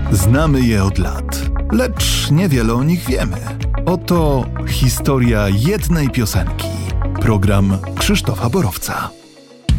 Znamy je od lat, lecz niewiele o nich wiemy. Oto historia jednej piosenki. Program Krzysztofa Borowca.